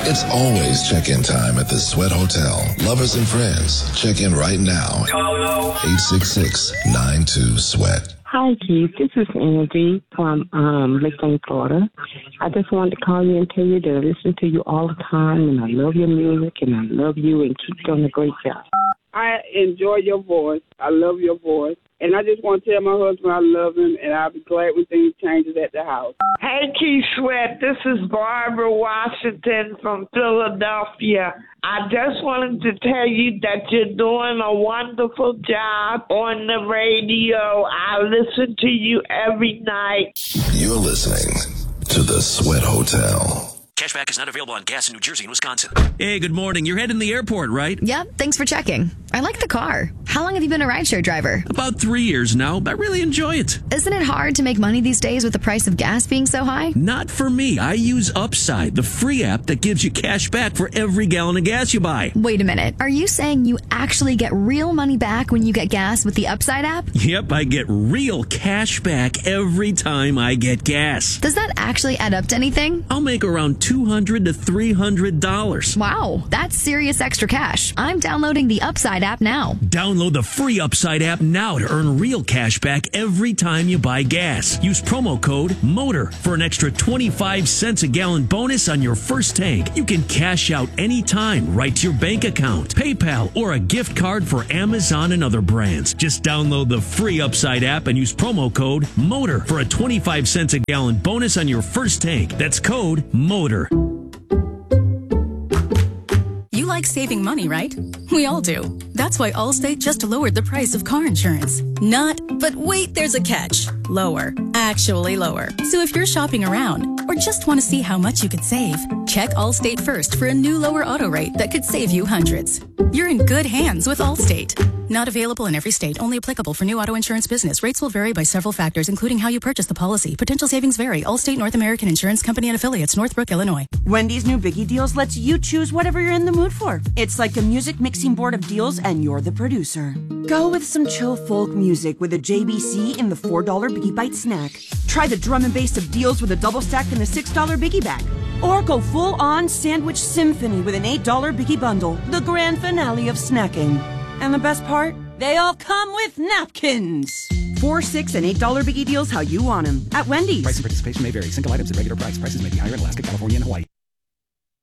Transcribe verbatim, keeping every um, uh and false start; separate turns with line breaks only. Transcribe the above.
It's always check-in time at the Sweat Hotel. Lovers and friends, check in right now. eight six six, nine two, sweat.
Hi, Keith. This is Angie from um, Lakeland, Florida. I just wanted to call you and tell you that I listen to you all the time, and I love your music, and I love you, and keep doing a great job.
I enjoy your voice. I love your voice. And I just want to tell my husband I love him, and I'll be glad when things changes at the house.
Hey, Keith Sweat, this is Barbara Washington from Philadelphia. I just wanted to tell you that you're doing a wonderful job on the radio. I listen to you every night.
You're listening to the Sweat Hotel.
Cashback is not available on gas in New Jersey and Wisconsin. Hey, good morning. You're heading to the airport, right?
Yep, thanks for checking. I like the car. How long have you been a rideshare driver?
About three years now, but I really enjoy it.
Isn't it hard to make money these days with the price of gas being so high?
Not for me. I use Upside, the free app that gives you cash back for every gallon of gas you buy.
Wait a minute. Are you saying you actually get real money back when you get gas with the Upside app?
Yep, I get real cash back every time I get gas.
Does that actually add up to anything?
I'll make around two hundred dollars to three hundred dollars.
Wow, that's serious extra cash. I'm downloading the Upside app now.
Download the free Upside app now to earn real cash back every time you buy gas. Use promo code MOTOR for an extra twenty-five cents a gallon bonus on your first tank. You can cash out anytime right to your bank account, PayPal, or a gift card for Amazon and other brands. Just download the free Upside app and use promo code MOTOR for a twenty-five cents a gallon bonus on your first tank. That's code MOTOR.
You like saving money, right? We all do. That's why Allstate just lowered the price of car insurance. Not, but wait, there's a catch. Lower. Actually lower. So if you're shopping around or just want to see how much you could save, check Allstate first for a new lower auto rate that could save you hundreds. You're in good hands with Allstate. Not available in every state. Only applicable for new auto insurance business. Rates will vary by several factors, including how you purchase the policy. Potential savings vary. Allstate North American Insurance Company and Affiliates, Northbrook, Illinois.
Wendy's new Biggie Deals lets you choose whatever you're in the mood for. It's like a music mixing board of deals, and you're the producer. Go with some chill folk music with a J B C in the four dollar Biggie Bite snack. Try the drum and bass of deals with a double stack in the six dollar Biggie Bag. Or go full-on sandwich symphony with an eight dollar Biggie Bundle, the grand finale of snacking. And the best part? They all come with napkins. Four, six, and eight dollar Biggie Deals how you want them at Wendy's.
Price and participation may vary. Single items at regular price. Prices may be higher in Alaska, California, and Hawaii.